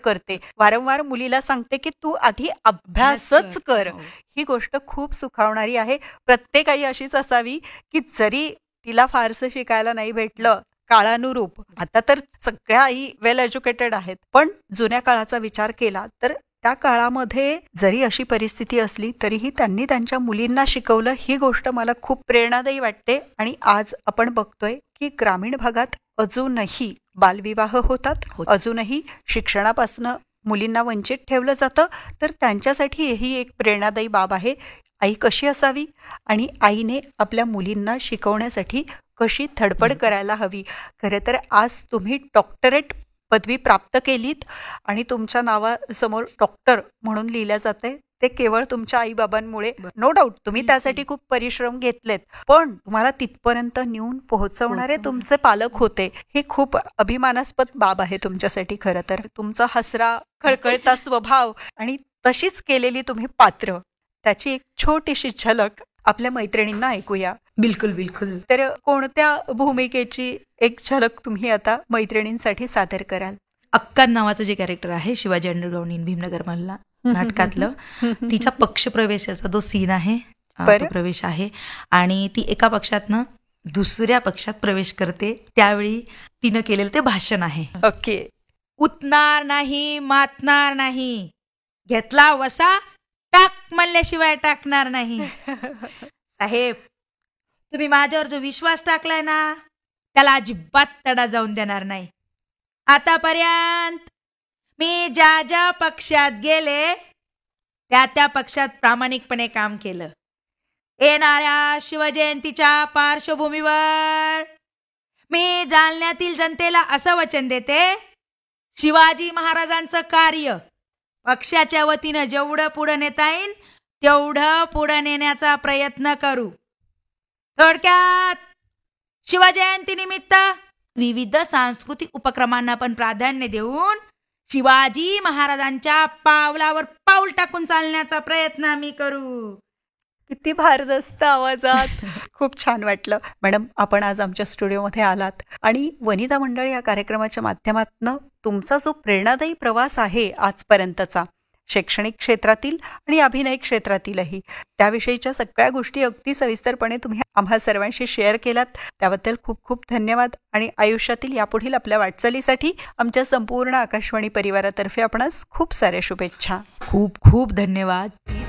करते, वारंवार मुलीला सांगते की तू आधी अभ्यासच कर. ही गोष्ट खूप सुखावणारी आहे. प्रत्येक आई अशीच असावी की जरी तिला फारसं शिकायला नाही भेटलं काळानुरूप, आता तर सगळ्या आई वेल एज्युकेटेड आहेत, पण जुन्या काळाचा विचार केला तर त्या काळामध्ये जरी अशी परिस्थिती असली तरीही त्यांनी त्यांच्या मुलींना शिकवलं. ही गोष्ट मला खूप प्रेरणादायी वाटते. आणि आज आपण बघतोय की ग्रामीण भागात अजूनही बालविवाह होतात, अजूनही शिक्षणापासून मुलींना वंचित ठेवलं जातं. तर त्यांच्यासाठी ही एक प्रेरणादायी बाब आहे. आई कशी असावी आणि आईने आपल्या मुलींना शिकवण्यासाठी कशी धडपड करायला हवी. खरं तर आज तुम्ही डॉक्टरेट पदवी प्राप्त केलीत आणि तुमच्या नावासमोर डॉक्टर म्हणून लिहिल्या जाते, ते केवळ तुमच्या आईबाबांमुळे. नो डाऊट तुम्ही त्यासाठी खूप परिश्रम घेतलेत, पण तुम्हाला तिथपर्यंत नेऊन पोहोचवणारे तुमचे पालक होते. हे खूप अभिमानास्पद बाब आहे तुमच्यासाठी. खरं तर तुमचा हसरा खळखळता स्वभाव आणि तशीच केलेली तुम्ही पात्र, त्याची एक छोटीशी झलक आपल्या मैत्रिणींना ऐकूया. बिलकुल बिलकुल. तर कोणत्या भूमिकेची एक झलक तुम्ही आता मैत्रिणींसाठी सादर कराल? अक्का नावाचं जे कॅरेक्टर आहे शिवाजी अंडरग्राऊंड इन भीमनगर मधला नाटकातलं, तिचा पक्षप्रवेशाचा जो सीन आहे, तो प्रवेश आहे, आणि ती एका पक्षातनं दुसऱ्या पक्षात प्रवेश करते, त्यावेळी तिनं केलेलं ते भाषण आहे. ओके. उतणार नाही, मातणार नाही, घेतला वसा टाक म्हणल्याशिवाय टाकणार नाही. साहेब, तुम्ही माझ्यावर जो विश्वास टाकलाय ना, त्याला अजिबात तडा जाऊन देणार नाही. आतापर्यंत मी ज्या ज्या पक्षात गेले त्या त्या पक्षात प्रामाणिकपणे काम केलं. येणाऱ्या शिवजयंतीच्या पार्श्वभूमीवर मी जालन्यातील जनतेला असं वचन देते, शिवाजी महाराजांचं कार्य पक्षाच्या वतीनं जेवढं पुढं नेता येईल तेवढं पुढं नेण्याचा प्रयत्न करू. थोडक्यात शिवजयंती निमित्त विविध सांस्कृतिक उपक्रमांना पण प्राधान्य देऊन शिवाजी महाराजांच्या पावलावर पाऊल टाकून चालण्याचा प्रयत्न आम्ही करू. किती भारदस्त आवाजात. खूप छान वाटलं. मॅडम, आपण आज आमच्या स्टुडिओमध्ये आलात आणि वनिता मंडळ या कार्यक्रमाच्या माध्यमातून तुमचा जो प्रेरणादायी प्रवास आहे आजपर्यंतचा, शैक्षणिक क्षेत्रातील आणि अभिनय क्षेत्रातीलही, त्याविषयीच्या सगळ्या गोष्टी अगदी सविस्तरपणे तुम्ही आम्हा सर्वांशी शेअर केलात. त्याबद्दल खूप खूप धन्यवाद. आणि आयुष्यातील यापुढील आपल्या वाटचालीसाठी आमच्या संपूर्ण आकाशवाणी परिवारातर्फे आपणास खूप साऱ्या शुभेच्छा. खूप खूप धन्यवाद.